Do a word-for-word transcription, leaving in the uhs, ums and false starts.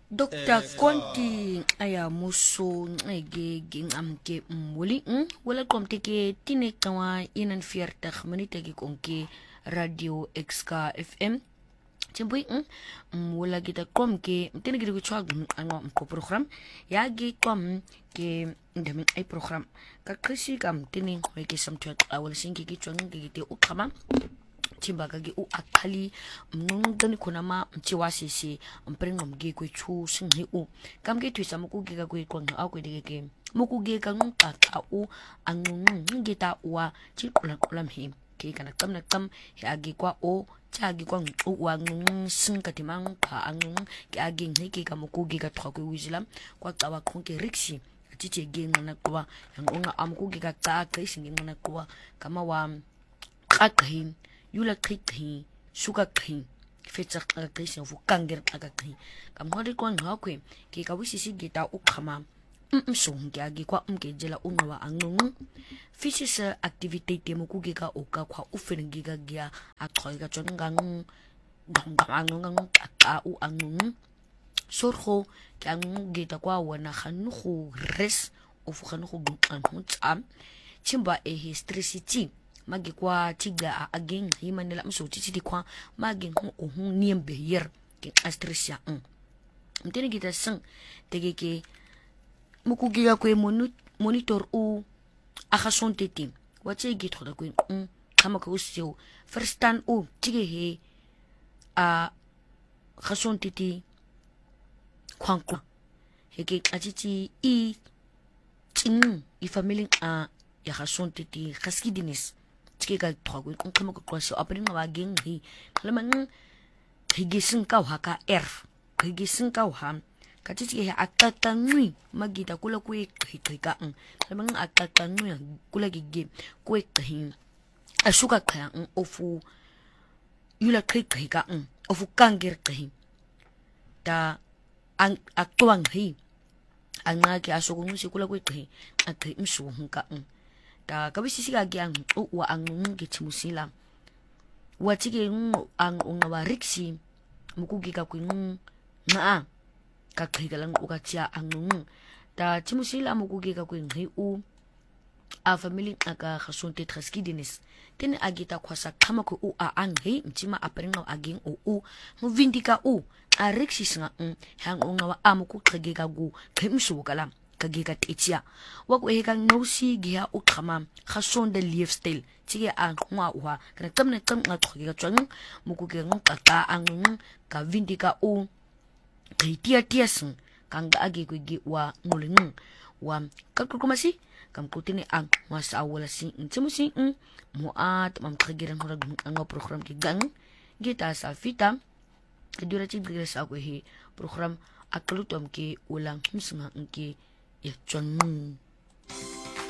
Doctor Conti aya muso ngeke ngingamke mwuli wala komte ke tine kawa inan vierig minute ke konke radio X K F M timbui wala kita kom ke tine ke kuchwa ano ko program ya gi kom ke ndami ai program ka krisi kam tine ke samtwa awal sinki ke chwang ke te ukama timbaga gi u akali mngani kuna ma mchiwa sisi mprengo mgi kwe chu singi u kam ge twisa muku ge ga kwe kwa nga kwe de ge muku ge ka ngka ka u angung ngi ta wa chi kula kula mhi ke kana kam na kam ya gi kwa o cha gi kwa ngu wa ngung sing ka timang pa angung ke agi ngi ke ka muku ge ga thwa kwe wizilam kwa tsawa khonke riksi chiche ge ngana kwa ngonga amku ge ga tsa ka singi ngana kwa kama wa qaqhin yula qhiqhi suka qhi fetsa qaqhi fu kanger qaqhi kam hori kwa ngakwe ke ka wisisi gita ukhama msong ke agi kwa umke jela unwa angung physics activity temo ku ke ka oka kwa ufengi ga gya aqhoy ga chongang ngangang ka u angung sorho ke angung gita kwa wana khanu khu res ofu khanu khu gunqan tsam chimba e history magi kwa tiga again himanela mso titi kwa magi hu hu niembe yer ke astrisia um mtene kita sang tege ke muku giga kwe monitor u akhason titi wache git khoda kwe um kama ka usio first time u tige he a khason titi kwankwa heke atiti i tin i family a ya khason titi khaskidinis tike ka thwa ko kama ko kwase apring wa geng hi lemang higisin ka ha ka er higisin ka ha ka tike he akata ngwi magita kula ku ikika lemang akata ngwi kula gige ku ikhi asuka ka ofu yula krika um ofu kanger khi ta ang aktwang hi angake asokungisi kula ku ikhi akhi msu hunka um ta kabisisi ga gyang wa ang ngitimusila watike ang ungawa riksi mukugi ka kwing nga ka khigalang ukatia ang ta timusila mukugi ka kwing u a family aka khasonte traskidinis tin agita khwasa khama ko u a ang he mtima aprenga aging u u muvindika u a riksi singa hang ungawa amuku khigega gu khimsu kala kagika titia wako eka nosi gia ukhama khason de lifestyle tige a ngwa wa kana tamne tam nga thogeka tswang muku ke ngka ka ang ka vindika u titia tiasin kanga age ko gi wa nguleng wa kakukumasi kam kutini ang wasa wala si intimusi mo at mam khigiran hora ang program ki gang gita sa fita kedura ci sa ko he program akalutom ki ulang himsma ki ya chon